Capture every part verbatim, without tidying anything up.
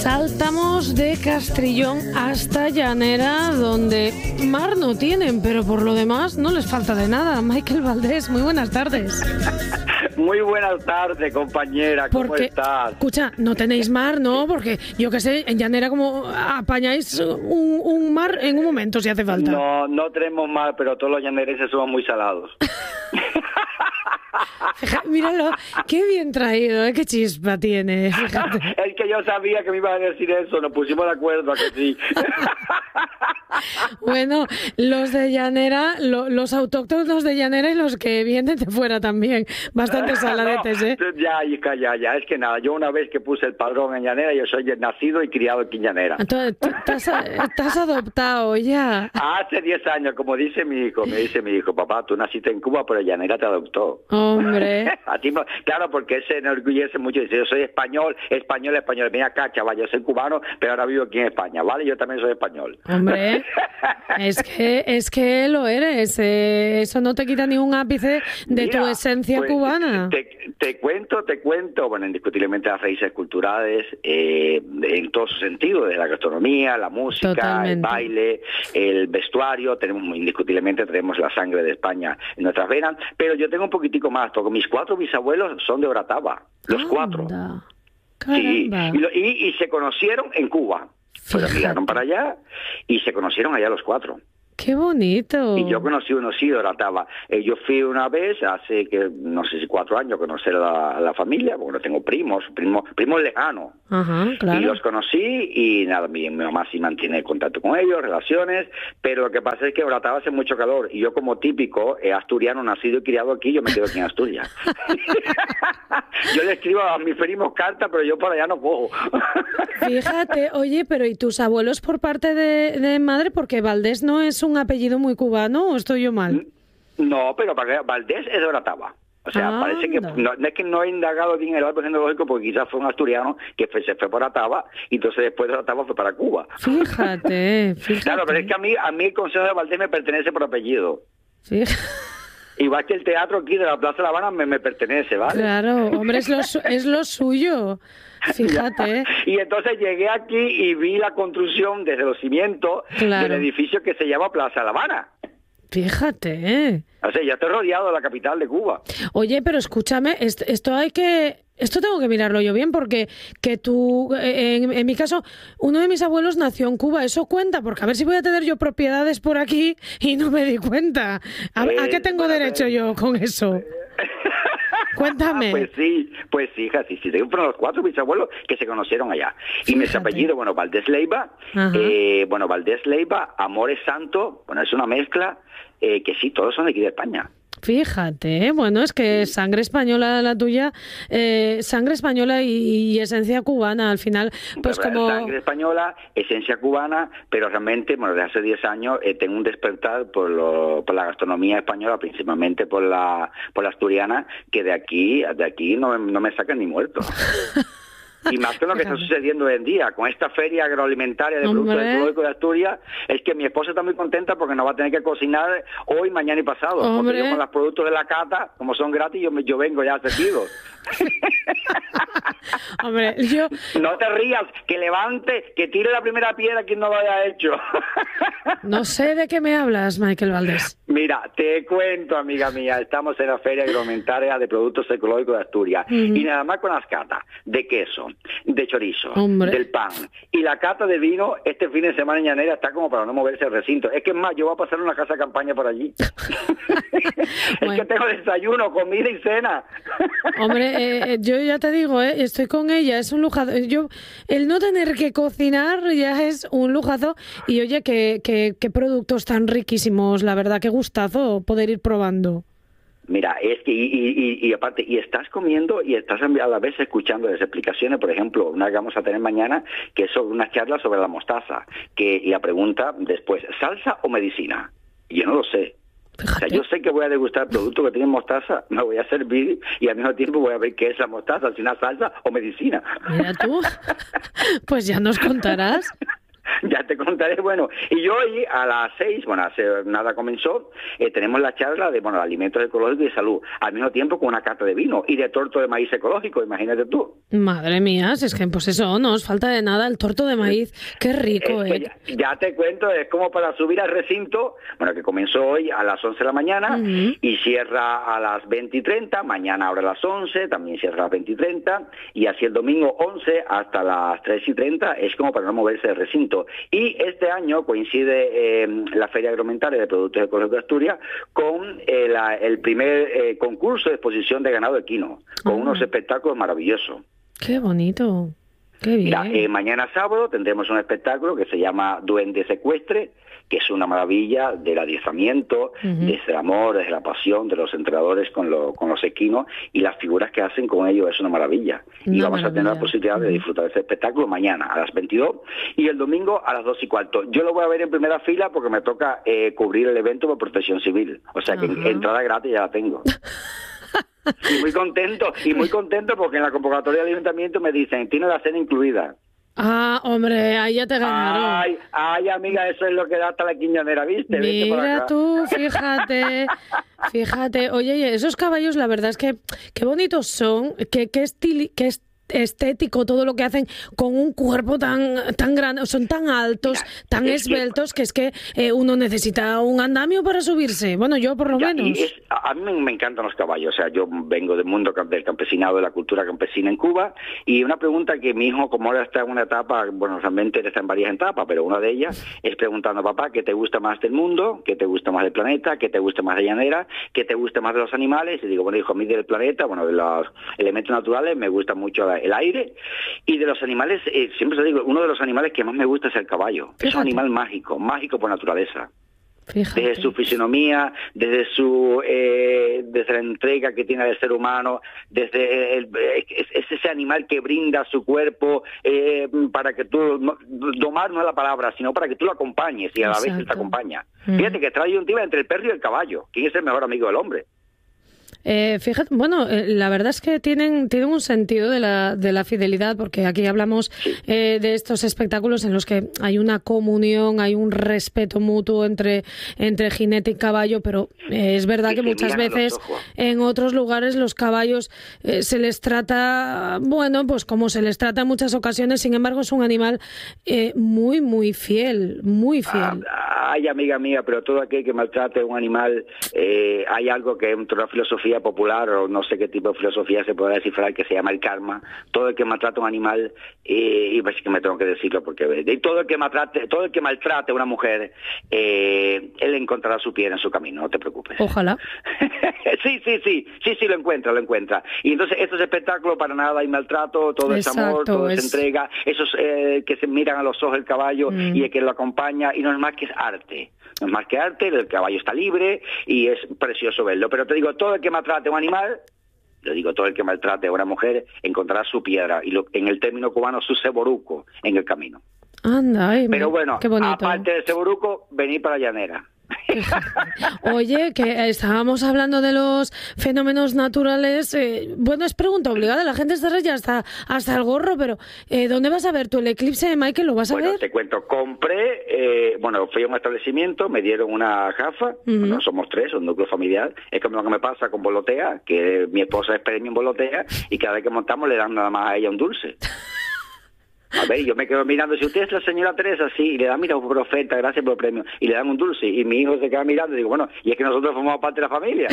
Saltamos de Castrillón hasta Llanera, donde mar no tienen, pero por lo demás no les falta de nada. Michael Valdés, muy buenas tardes. Muy buenas tardes, compañera, ¿cómo Porque, estás? Escucha, no tenéis mar, ¿no? Porque yo qué sé, en Llanera como apañáis un, un mar en un momento si hace falta. No, no tenemos mar, pero todos los llanerenses somos muy salados. Fíjate, míralo, qué bien traído, ¿eh? Qué chispa tiene, fíjate. Es que yo sabía que me iba a decir eso, nos pusimos de acuerdo a que sí. Bueno, los de Llanera, lo, los autóctonos de Llanera y los que vienen de fuera también, bastante saladetes, ¿eh? No, ya, hija, ya, ya, es que nada, yo una vez que puse el padrón en Llanera, yo soy nacido y criado aquí en Llanera. Entonces, ¿estás, estás adoptado ya? Hace diez años, como dice mi hijo, me dice mi hijo, papá, tú naciste en Cuba, pero Llanera te adoptó. Hombre. A ti, claro, porque él se enorgullece mucho y dice, yo soy español, español, español. Mira acá, chaval, yo soy cubano, pero ahora vivo aquí en España, ¿vale? Yo también soy español. Hombre, es que es que lo eres. Eh, eso no te quita ni un ápice de Mira, tu esencia pues, cubana. Te, te cuento, te cuento, bueno, indiscutiblemente las raíces culturales, eh, en todo su sentido, de la gastronomía, la música, Totalmente. el baile, el vestuario, tenemos indiscutiblemente tenemos la sangre de España en nuestras venas, pero yo tengo un poquitico más, porque mis cuatro bisabuelos son de Oratava, los Anda. cuatro. Sí, y, lo, y, y se conocieron en Cuba. Pues emigraron para allá y se conocieron allá los cuatro. ¡Qué bonito! Y yo conocí uno sí de Oratava. Eh, yo fui una vez, hace que no sé si cuatro años, a conocer a la, a la familia, porque no tengo primos, primos, primos lejanos. Ajá, claro. Y los conocí y nada, mi, mi mamá sí mantiene contacto con ellos, relaciones, pero lo que pasa es que Oratava hace mucho calor y yo como típico eh, asturiano, nacido y criado aquí, yo me quedo aquí en Asturias. Yo le escribo a mis primos cartas, pero yo por allá no cojo. Fíjate, oye, pero ¿y tus abuelos por parte de, de madre? Porque Valdés no es un apellido muy cubano, ¿o estoy yo mal? No, pero Valdés es de Oratava. O sea, ah, parece que no, no es que no he indagado bien el árbol genealógico porque quizás fue un asturiano que fue, se fue por Oratava y entonces después de Oratava fue para Cuba. Fíjate, fíjate. Claro, pero es que a mí, a mí el Consejo de Valdés me pertenece por apellido. Sí. Igual que el teatro aquí de la Plaza de La Habana me, me pertenece, ¿vale? Claro, hombre, es lo, es lo suyo. Fíjate. Y entonces llegué aquí y vi la construcción desde los cimientos claro. del edificio que se llama Plaza de La Habana. Fíjate, ¿eh? O sea, ya estoy rodeado de la capital de Cuba. Oye, pero escúchame, esto, esto hay que... Esto tengo que mirarlo yo bien porque que tú, en, en mi caso, uno de mis abuelos nació en Cuba. ¿Eso cuenta? Porque a ver si voy a tener yo propiedades por aquí y no me di cuenta. ¿A, eh, ¿a qué tengo bueno, derecho eh, yo con eso? Cuéntame. Ah, pues sí, pues sí, hija, sí, sí. Tengo uno de los cuatro bisabuelos que se conocieron allá. Fíjate. Y mis apellidos, bueno, Valdés Leiva, eh, bueno, Valdés Leiva, Amores Santo, bueno, es una mezcla eh, que sí, todos son de aquí de España. Fíjate, bueno, es que sangre española la tuya, eh, sangre española y, y esencia cubana, al final, pues pero como... Sangre española, esencia cubana, pero realmente, bueno, desde hace diez años eh, tengo un despertar por, lo, por la gastronomía española, principalmente por la por la asturiana, que de aquí de aquí no, no me sacan ni muerto. Y más que lo que está sucediendo hoy en día, con esta feria agroalimentaria de productos ecológicos de Asturias, es que mi esposa está muy contenta porque no va a tener que cocinar hoy, mañana y pasado. Hombre. Porque yo con los productos de la cata, como son gratis, yo, yo vengo ya servido. Hombre, yo... No te rías, que levante, que tire la primera piedra quien no lo haya hecho. No sé de qué me hablas, Michael Valdés. Mira, te cuento, amiga mía, estamos en la Feria Agroalimentaria de Productos Ecológicos de Asturias, uh-huh. y nada más con las catas de queso, de chorizo, Hombre. del pan, y la cata de vino, este fin de semana en Llanera está como para no moverse el recinto. Es que es más, yo voy a pasar una casa de campaña por allí. Es bueno. que tengo desayuno, comida y cena. Hombre, eh, yo ya te digo, eh, estoy con ella, es un lujazo. Yo, el no tener que cocinar ya es un lujazo. Y oye, qué, qué, qué productos tan riquísimos, la verdad, qué gustazo poder ir probando. Mira, es que, y, y, y aparte, y estás comiendo y estás a la vez escuchando las explicaciones, por ejemplo, una que vamos a tener mañana, que es sobre una charla sobre la mostaza, que y la pregunta después, ¿salsa o medicina? Y yo no lo sé. Fíjate. O sea, yo sé que voy a degustar productos que tienen mostaza, me voy a servir y al mismo tiempo voy a ver qué es la mostaza, si una salsa o medicina. Mira tú, pues ya nos contarás. ya te contaré. Bueno, y hoy a las seis, bueno, hace nada comenzó, eh, tenemos la charla de, bueno, alimentos ecológicos y de salud, al mismo tiempo con una cata de vino y de torto de maíz ecológico, imagínate tú. Madre mía, si es que pues eso, no os falta de nada el torto de maíz, qué rico, eh. eh. Ya, ya te cuento, es como para subir al recinto, bueno, que comenzó hoy a las once de la mañana uh-huh. y cierra a las veinte y treinta, mañana abre a las once, también cierra a las veinte y treinta, y así el domingo once hasta las tres y treinta, es como para no moverse del recinto. Y este año coincide eh, la Feria Agroalimentaria de Productos Ecológicos de Asturias con eh, la, el primer eh, concurso de exposición de ganado equino, con uh-huh. unos espectáculos maravillosos. ¡Qué bonito! ¡Qué bien! Mira, eh, mañana sábado tendremos un espectáculo que se llama Duende Secuestre, que es una maravilla del adiestramiento, uh-huh. desde el amor, desde la pasión de los entrenadores con, lo, con los equinos, y las figuras que hacen con ellos es una maravilla. Una y vamos maravilla. a tener la posibilidad uh-huh. de disfrutar de ese espectáculo mañana a las veintidós y el domingo a las dos y cuarto. Yo lo voy a ver en primera fila porque me toca eh, cubrir el evento por protección civil, o sea que uh-huh. entrada gratis ya la tengo. Y muy contento, y muy contento porque en la convocatoria del ayuntamiento me dicen, tiene la cena incluida. Ah, hombre, ahí ya te ganaron. Ay, ay, amiga, eso es lo que da hasta la quiñonera, ¿viste? Mira tú, fíjate, fíjate. Oye, esos caballos, la verdad es que qué bonitos son, qué, qué, estili, qué est estético todo lo que hacen con un cuerpo tan tan grande, son tan altos, Mira, tan esbeltos que, que es que eh, uno necesita un andamio para subirse. Bueno, yo por lo ya, menos. Y es, a mí me, me encantan los caballos, o sea, yo vengo del mundo del campesinado, de la cultura campesina en Cuba, y una pregunta que mi hijo, como ahora está en una etapa, bueno, realmente él está en varias etapas, pero una de ellas es preguntando, papá, ¿qué te gusta más del mundo? ¿Qué te gusta más del planeta? ¿Qué te gusta más de llanera? ¿Qué te gusta más de los animales? Y digo, bueno, hijo, a mí del planeta, bueno, de los elementos naturales me gusta mucho el aire, y de los animales, eh, siempre te digo, uno de los animales que más me gusta es el caballo. Fíjate. Es un animal mágico, mágico por naturaleza. Fíjate. Desde su fisionomía, desde su eh, desde la entrega que tiene al ser humano, desde el, es, es ese animal que brinda su cuerpo eh, para que tú, no, domar no es la palabra, sino para que tú lo acompañes y a la Exacto. vez él te acompaña. Mm. Fíjate que trae un entre el perro y el caballo. ¿Quién es el mejor amigo del hombre? Eh, fíjate, bueno, eh, la verdad es que tienen, tienen un sentido de la, de la fidelidad, porque aquí hablamos eh, de estos espectáculos en los que hay una comunión, hay un respeto mutuo entre, entre jinete y caballo, pero eh, es verdad que muchas veces en otros lugares los caballos eh, se les trata, bueno, pues como se les trata en muchas ocasiones, sin embargo es un animal eh, muy, muy fiel, muy fiel. Ah, ay, amiga mía, pero todo aquel que maltrate a un animal, eh, hay algo que entre la filosofía popular, o no sé qué tipo de filosofía se puede descifrar, que se llama el karma. Todo el que maltrata a un animal, eh, y pues que me tengo que decirlo porque de todo el que maltrate, todo el que maltrate a una mujer, eh, él encontrará su pie en su camino, no te preocupes. Ojalá. sí, sí, sí, sí, sí, lo encuentra, lo encuentra. Y entonces estos espectáculos, para nada hay maltrato, todo Exacto, es amor, todo es, es entrega, esos eh, que se miran a los ojos del caballo mm. y el que lo acompaña, y no es más que es arte. No es más que arte, el caballo está libre y es precioso verlo. Pero te digo, todo el que maltrate a un animal, le digo, todo el que maltrate a una mujer, encontrará su piedra, y lo, en el término cubano, su ceboruco en el camino. Anda, ay, Pero bueno, qué bonito. Aparte del ceboruco, venir para la llanera. Oye, que estábamos hablando de los fenómenos naturales. Eh, bueno, es pregunta obligada. La gente está ya hasta, hasta el gorro, pero eh, ¿dónde vas a ver tú el eclipse de Michael? ¿Lo vas a bueno, ver? Bueno, te cuento. Compré, eh, bueno, fui a un establecimiento, me dieron una gafa. Uh-huh. Bueno, somos tres, un núcleo familiar. Es como lo que me pasa con Volotea, que mi esposa es premio en Volotea, y cada vez que montamos le dan nada más a ella un dulce. A ver, yo me quedo mirando, si usted es la señora Teresa, sí, y le dan, mira, por oferta, gracias por el premio, y le dan un dulce, y mi hijo se queda mirando, y digo, bueno, y es que nosotros formamos parte de la familia.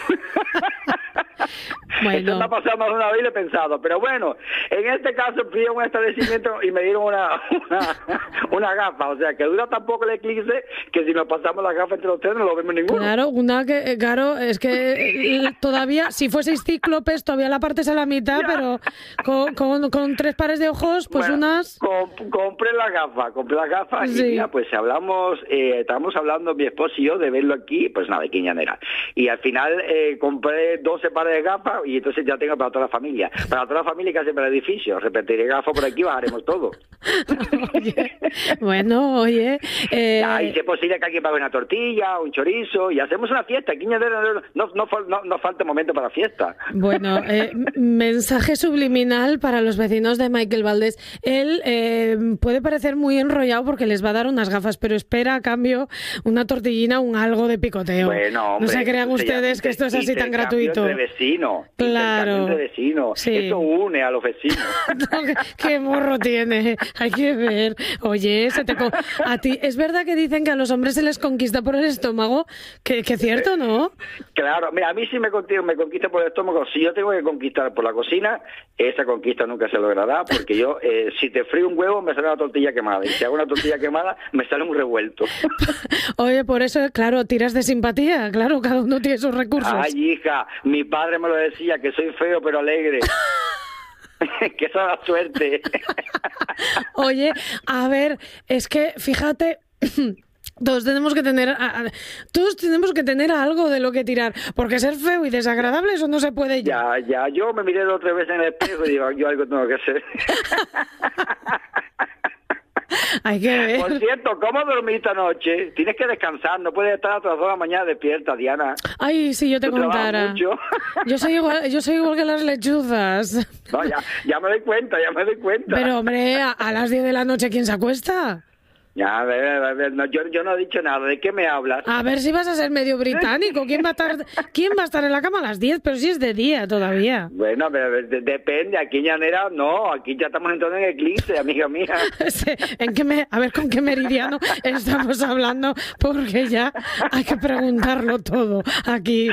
Bueno. Esto está pasando más una vez y lo he pensado, pero bueno, en este caso fui a un establecimiento y me dieron una, una, una gafa, o sea, que dura tan poco el eclipse que si nos pasamos la gafa entre los tres no lo vemos ninguno. Claro, una que, claro, es que todavía, si fueseis cíclopes, todavía la partes a la mitad, ya. Pero con, con, con tres pares de ojos, pues bueno, unas... Comp compré la gafa, compré la gafa sí. Y mira, pues hablamos, eh, estábamos hablando mi esposo y yo de verlo aquí, pues nada, de Quiñanera. Y al final eh, compré doce pares de gafas lado y entonces ya tengo para toda la familia. Para toda la familia que hace para el edificio. Repetiré gafas por aquí y bajaremos todo. Oye, bueno, oye... Eh... Ya, y si es posible que alguien pague una tortilla, un chorizo y hacemos una fiesta. Aquí no, no, no, no, no falta momento para fiesta. Bueno, eh, mensaje subliminal para los vecinos de Michael Valdés. Él eh, puede parecer muy enrollado porque les va a dar unas gafas, pero espera a cambio una tortillina, un algo de picoteo. Bueno, hombre, no se crean ustedes que esto es así tan gratuito. Entre vecinos. Claro. Entre vecinos. Sí. Esto une a los vecinos. No, qué, qué morro tiene. Hay que ver. Oye, se te co- a ti es verdad que dicen que a los hombres se les conquista por el estómago, que es cierto, ¿no? Claro, mira, a mí sí me conquista, me conquista por el estómago. Si yo tengo que conquistar por la cocina, esa conquista nunca se logrará, porque yo, eh, si te frío un huevo, me sale una tortilla quemada. Y si hago una tortilla quemada, me sale un revuelto. Oye, por eso, claro, tiras de simpatía. Claro, cada uno tiene sus recursos. Ay, hija, mi padre me lo decía, que soy feo pero alegre. Que esa es la suerte. Oye, a ver, es que fíjate... Todos tenemos que tener a, a, todos tenemos que tener algo de lo que tirar, porque ser feo y desagradable eso no se puede ya. Ya, ya, yo me miré dos o tres veces en el espejo y digo, yo algo tengo que hacer. Hay que ver. Por cierto, ¿cómo dormiste anoche? Tienes que descansar, no puedes estar a todas horas de la mañana despierta, Diana. Ay, si yo te contara. Yo soy igual, yo soy igual que las lechuzas. No, ya, ya me doy cuenta, ya me doy cuenta. Pero hombre, a, a las diez de la noche, ¿quién se acuesta? Ya, a ver, a ver, no, yo, yo no he dicho nada. ¿De qué me hablas? A ver si vas a ser medio británico. ¿Quién va a estar, quién va a estar en la cama a las diez? Pero si es de día todavía. Bueno, pero de, depende. Aquí en Llanera, no. Aquí ya estamos entrando en eclipse, amiga mía. ¿En qué me, a ver, ¿con qué meridiano estamos hablando? Porque ya hay que preguntarlo todo aquí.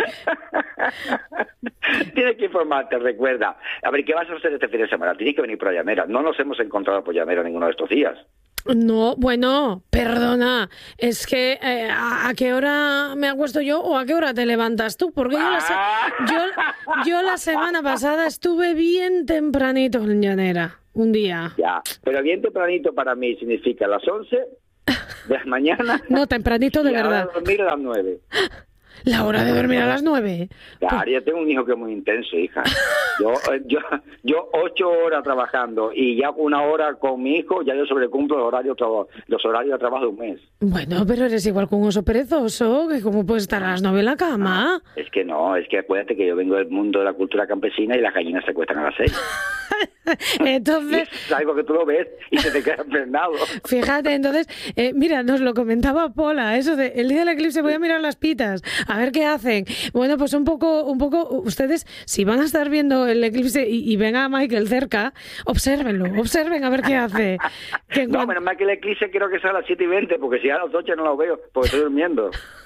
Tienes que informarte, recuerda. A ver, ¿qué vas a hacer este fin de semana? Tienes que venir por Llanera. No nos hemos encontrado por Llanera ninguno de estos días. No, bueno, perdona, es que eh, ¿a, ¿a qué hora me acuesto yo o a qué hora te levantas tú? Porque yo la, se- yo, yo la semana pasada estuve bien tempranito en Llanera, un día. Ya, pero bien tempranito para mí significa las once de la mañana. No, tempranito de y verdad. Ahora dormir a las nueve. La hora de dormir a las nueve. Claro, yo tengo un hijo que es muy intenso, hija. Yo, yo, yo ocho horas trabajando y ya una hora con mi hijo, ya yo sobrecumplo los horarios, los horarios de trabajo de un mes. Bueno, pero eres igual que un oso perezoso, que cómo puedes estar a las nueve en la cama. Ah, es que no, es que acuérdate que yo vengo del mundo de la cultura campesina y las gallinas se acuestan a las seis. Entonces, es algo que tú lo ves y se te queda frenado. Fíjate, entonces, eh, mira, nos lo comentaba Pola, eso de el día del eclipse voy a mirar las pitas, a ver qué hacen. Bueno, pues un poco, un poco, ustedes, si van a estar viendo el eclipse y, y ven a Michael cerca, obsérvenlo, observen a ver qué hace. Que no, cuando... menos mal que el eclipse quiero que sea a las siete y veinte, porque si a las ocho no lo veo, porque estoy durmiendo.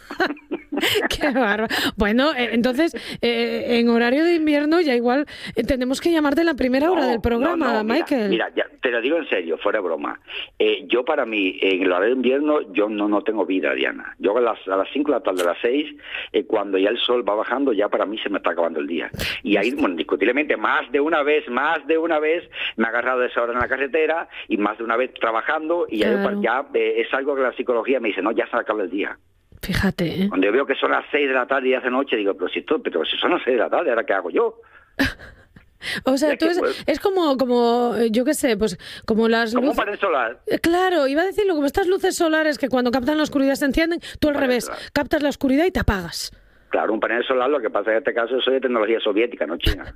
Qué bárbaro. Bueno, eh, entonces, eh, en horario de invierno ya igual eh, tenemos que llamarte en la primera hora no, del programa, no, no, mira, Michael. Mira, ya, te lo digo en serio, fuera de broma. Eh, yo para mí, en el horario de invierno, yo no, no tengo vida, Diana. Yo a las, a las cinco de la tarde, a las seis, eh, cuando ya el sol va bajando, ya para mí se me está acabando el día. Y ahí, bueno, indiscutiblemente, más de una vez, más de una vez, me he agarrado a esa hora en la carretera y más de una vez trabajando y Claro. ya, ya eh, es algo que la psicología me dice, no, ya se acaba el día. Fíjate, ¿eh? Cuando yo veo que son las seis de la tarde y hace noche, digo, pero si, esto, pero si son las seis de la tarde, ¿ahora qué hago yo? O sea, Es tú que, es, pues, es como, como, eh, yo qué sé, pues como las Como un luces... panel solar. Eh, Claro, iba a decirlo, como estas luces solares que cuando captan la oscuridad se encienden, tú al Panel revés, solar. captas la oscuridad y te apagas. Claro, un panel solar, lo que pasa en este caso es de tecnología soviética, no china.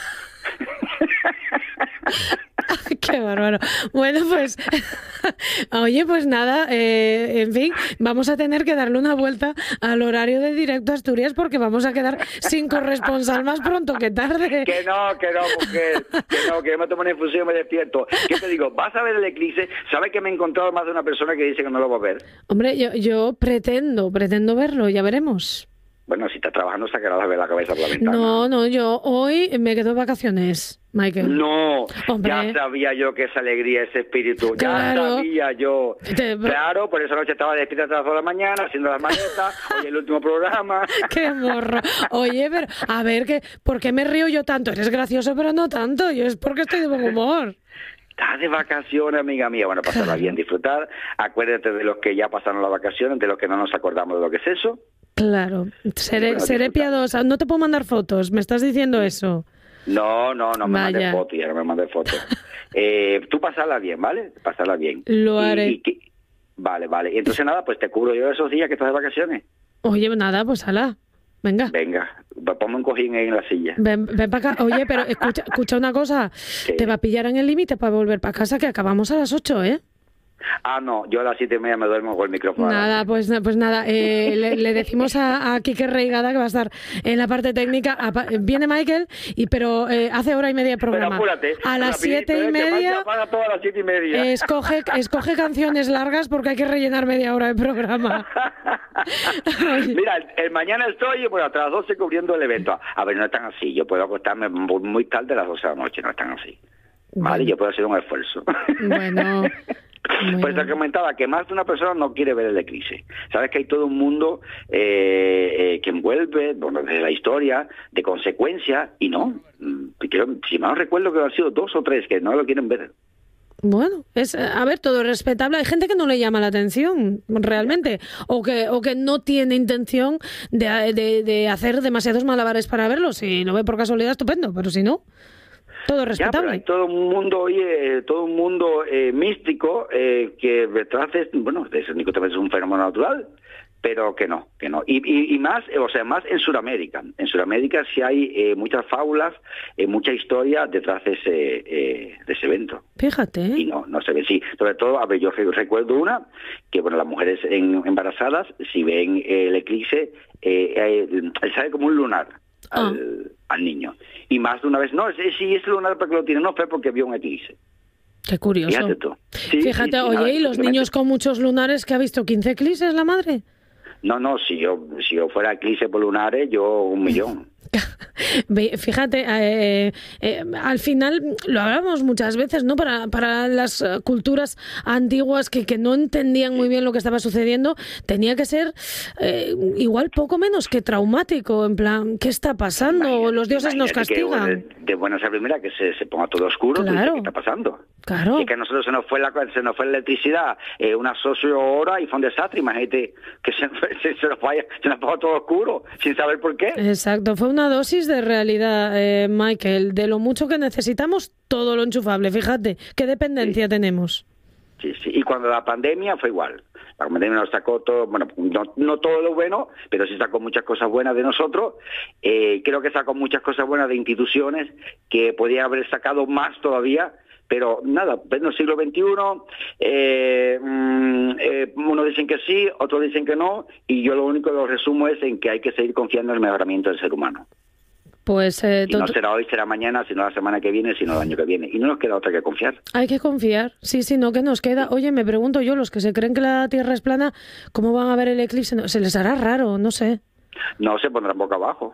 Qué bárbaro. Bueno, pues, oye, pues nada, eh, en fin, vamos a tener que darle una vuelta al horario de Directo Asturias porque vamos a quedar sin corresponsal más pronto que tarde. Que no, que no, mujer, que no, que yo me tomo una infusión y me despierto. ¿Qué te digo? Vas a ver el eclipse, ¿sabes que me he encontrado más de una persona que dice que no lo va a ver? Hombre, yo, yo pretendo, pretendo verlo, ya veremos. Bueno, si estás trabajando, sacarás la cabeza por la ventana. No, no, yo hoy me quedo de vacaciones, Michael. No, Hombre. ya sabía yo que esa alegría, ese espíritu, Claro. ya sabía yo. Te- Claro, por esa noche estaba despierta hasta las dos de la mañana, haciendo las maletas, hoy el último programa. Qué morro. Oye, pero a ver, que, ¿por qué me río yo tanto? Eres gracioso, pero no tanto. Yo es porque estoy de buen humor. Estás de vacaciones, amiga mía. Bueno, pasarla bien, disfrutar. Acuérdate de los que ya pasaron las vacaciones, de los que no nos acordamos de lo que es eso. Claro, seré, Bueno, seré disfrutar. piadosa. No te puedo mandar fotos, me estás diciendo eso. No, no, no me Vaya. mandes fotos, ya no me mandes fotos. eh, tú pasarla bien, ¿vale? Pasarla bien. Lo Y- haré. y que- vale, vale. Y entonces nada, pues te cubro yo esos días que estás de vacaciones. Oye, nada, pues ala, venga. Venga, ponme un cojín ahí en la silla. Ven, ven para acá. Oye, pero escucha, escucha una cosa. Te va a pillar en el límite para volver para casa, que acabamos a las ocho, ¿eh? Ah, no, yo a las siete y media me duermo con el micrófono. Nada, pues, pues nada. Eh, le, le decimos a, a Quique Reigada, que va a estar en la parte técnica. Apa- Viene Michael, y pero eh, hace hora y media de Pero programa. apúrate. A las rapidito, siete y eh, que media... Mike apaga todo a las siete y media. Eh, escoge, escoge canciones largas porque hay que rellenar media hora de programa. Mira, el, el mañana estoy bueno, hasta las doce cubriendo el evento. A ver, no es tan así. Yo puedo acostarme muy, muy tarde a las doce de la noche, no es tan así. Vale, Bueno. yo puedo hacer un esfuerzo. Bueno, Pues bueno. te comentaba que más de una persona no quiere ver el eclipse. Sabes que hay todo un mundo eh, eh, que envuelve, bueno, desde la historia, de consecuencias, y no. Mm, creo- si mal no recuerdo que han sido dos o tres que no lo quieren ver. Bueno, es, a ver, todo es respetable. Hay gente que no le llama la atención, realmente, o que, o que no tiene intención de, de, de hacer demasiados malabares para verlo. Si lo ve por casualidad, estupendo, pero si no, todo es Ya, pero respetable. hay todo un mundo, oye, todo un mundo eh, místico eh, que detrás de, bueno, de eso único también es un fenómeno natural, pero que no, que no. Y, y, y más, eh, o sea, más en Sudamérica. En Sudamérica sí hay eh, muchas fábulas, eh, mucha historia detrás de ese, eh, de ese evento. Fíjate, Y ¿eh? no, no se ve, sí. Sobre todo, a ver, yo re- recuerdo una, que bueno, las mujeres en- embarazadas, si ven el eclipse, eh, eh, sale como un lunar al, al niño. Y más de una vez, no, es, es- sí, es lunar porque lo tiene, no fue porque vio un eclipse. Qué curioso. Fíjate tú. Sí, Fíjate, sí, sí, oye, nada, ¿y los simplemente- niños con muchos lunares que ha visto quince eclipses la madre? No, no, si yo, si yo fuera eclipse por lunares, yo un millón. Ve- Fíjate, eh, eh, al final lo hablamos muchas veces, ¿no? Para, para las eh, culturas antiguas que, que no entendían muy bien lo que estaba sucediendo, tenía que ser eh, igual poco menos que traumático, en plan, ¿qué está pasando? Imagínate, Los dioses nos imagínate que, castigan. bueno, de, de buenas a primera que se, se ponga todo oscuro, tú dices, Claro. ¿qué está pasando? Claro. Si es que a nosotros se nos fue la se nos fue la electricidad eh, unas ocho horas y fue un desastre, imagínate que se, se, se nos vaya, se nos ponga todo oscuro sin saber por qué. Exacto, fue una dosis de realidad, eh, Michael, de lo mucho que necesitamos todo lo enchufable, fíjate, qué dependencia tenemos. Sí, sí. Y cuando la pandemia fue igual. La pandemia nos sacó todo, bueno, no, no todo lo bueno, pero sí sacó muchas cosas buenas de nosotros. Eh, creo que sacó muchas cosas buenas de instituciones que podía haber sacado más todavía. Pero nada, en el siglo veintiuno, eh, mm, eh, unos dicen que sí, otros dicen que no, y yo lo único que lo resumo es en que hay que seguir confiando en el mejoramiento del ser humano. Pues eh, Y no tot- será hoy, será mañana, sino la semana que viene, sino el año que viene. Y no nos queda otra que confiar. hay que confiar, sí, sí, no, que nos queda. Oye, me pregunto yo, los que se creen que la Tierra es plana, ¿cómo van a ver el eclipse? No, se les hará raro, no sé. No se pondrán boca abajo.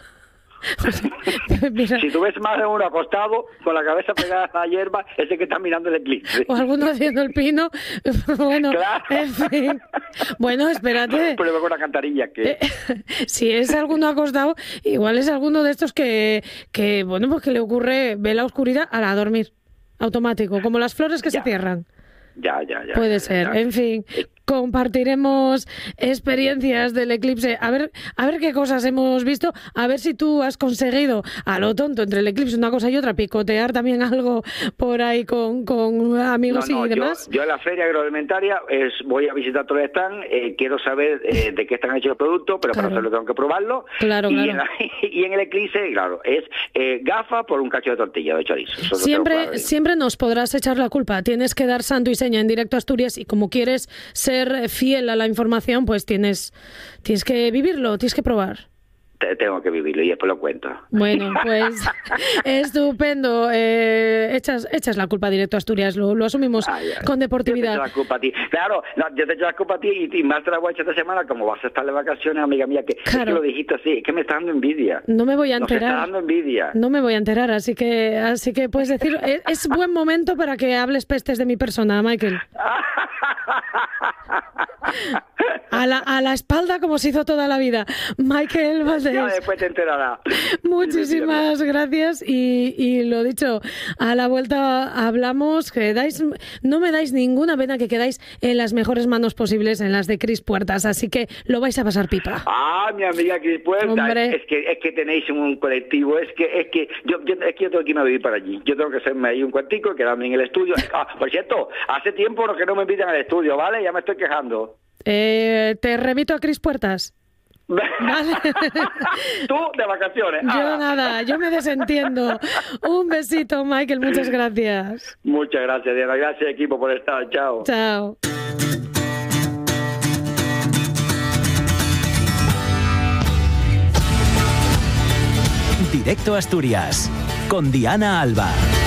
Mira, Si tú ves más de uno acostado, con la cabeza pegada a la hierba, ese que está mirando el eclipse. o alguno haciendo el pino, bueno, Claro. en fin. Bueno, espérate. Pero con una cantarilla que... Eh, si es alguno acostado, igual es alguno de estos que, que bueno, pues que le ocurre, ve la oscuridad a la dormir, automático, como las flores que Ya. se cierran. Ya, ya, ya. Puede ya, ser, ya. en fin, compartiremos experiencias del eclipse, a ver, a ver qué cosas hemos visto, a ver si tú has conseguido a lo tonto entre el eclipse una cosa y otra, picotear también algo por ahí con, con amigos No, no, y yo, demás. yo en la feria agroalimentaria es, voy a visitar todo el stand, eh, quiero saber eh, de qué están hechos los productos, pero Claro. para hacerlo tengo que probarlo. Claro, y, claro. En la- y en el eclipse, claro, es eh, gafa por un cacho de tortilla de chorizo. Eso lo tengo Siempre, claro. siempre nos podrás echar la culpa. Tienes que dar santo y seña en directo a Asturias y como quieres ser fiel a la información, pues tienes, tienes que vivirlo, tienes que probar. Te- Tengo que vivirlo y después lo cuento. Bueno, pues estupendo. Eh, echas, echas la culpa directo a Asturias, lo, lo asumimos Ay, ay. con Yo te deportividad. echo la culpa a ti. Claro, no, yo te echo la culpa a ti y, y más te la voy a echar esta semana, como vas a estar de vacaciones, amiga mía, que, es Claro. que lo dijiste así, es que me está dando envidia. No me voy a Nos está enterar. dando envidia. No me voy a enterar, así que, así que puedes decir, es, es buen momento para que hables pestes de mi persona, Michael. A la, a la espalda como se hizo toda la vida. Michael Valdés. Ya después te enterarás. Muchísimas gracias y, y lo dicho, a la vuelta hablamos, que dais, no me dais ninguna pena, que quedáis en las mejores manos posibles, en las de Cris Puertas, así que lo vais a pasar pipa. Ah, mi amiga Cris Puertas, Hombre. es que es que tenéis un colectivo, es que es que yo, yo es que yo tengo que irme a vivir para allí, yo tengo que hacerme ahí un cuartico, quedarme en el estudio. Ah, por cierto, hace tiempo que no me invitan al estudio, ¿vale? Ya me estoy quejando. Eh, te remito a Cris Puertas. Vale. Tú de vacaciones. Yo ah. nada, yo me desentiendo. Un besito, Michael, muchas gracias. Muchas gracias, Diana. Gracias, equipo, por estar. Chao. Chao. Directo a Asturias, con Diana Alba.